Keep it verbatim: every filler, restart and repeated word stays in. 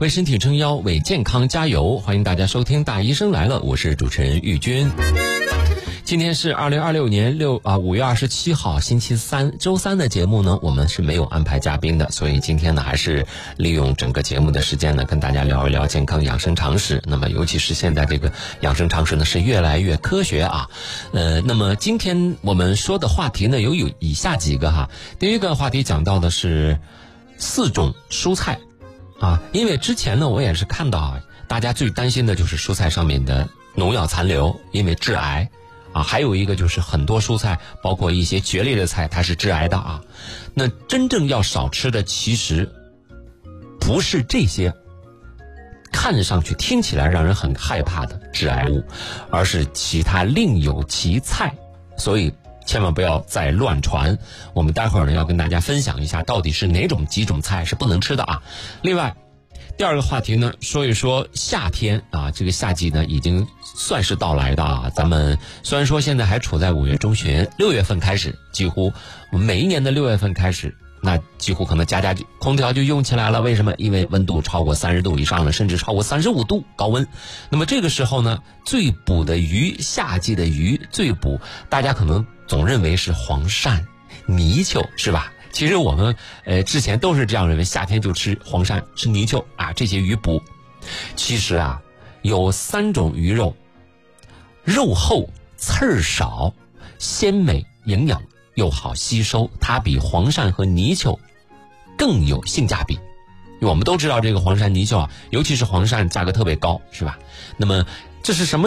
为身体撑腰，为健康加油。欢迎大家收听大医生来了，我是主持人玉军。今天是二零二六年六啊五月二十七号星期三，周三的节目呢，我们是没有安排嘉宾的，所以今天呢，还是利用整个节目的时间呢，跟大家聊一聊健康养生常识。那么，尤其是现在这个养生常识呢，是越来越科学啊。呃，那么今天我们说的话题呢，有有以下几个哈。第一个话题讲到的是四种蔬菜啊，因为之前呢，我也是看到啊，大家最担心的就是蔬菜上面的农药残留，因为致癌。啊，还有一个就是很多蔬菜，包括一些蕨类的菜，它是致癌的啊。那真正要少吃的，其实不是这些看上去听起来让人很害怕的致癌物，而是其他另有其菜。所以千万不要再乱传。我们待会儿呢要跟大家分享一下，到底是哪种几种菜是不能吃的啊。另外，第二个话题呢，说一说夏天啊，这个夏季呢已经算是到来的啊。咱们虽然说现在还处在五月中旬，六月份开始，几乎每一年的六月份开始，那几乎可能家家空调就用起来了。为什么？因为温度超过三十度以上了，甚至超过三十五度高温。那么这个时候呢，最补的鱼，夏季的鱼最补，大家可能总认为是黄鳝、泥鳅，是吧？其实我们呃之前都是这样认为，夏天就吃黄鳝、吃泥鳅啊，这些鱼补。其实啊，有三种鱼肉，肉厚、刺儿少、鲜美、营养又好吸收，它比黄鳝和泥鳅更有性价比。我们都知道这个黄鳝、泥鳅啊，尤其是黄鳝价格特别高，是吧？那么这是什么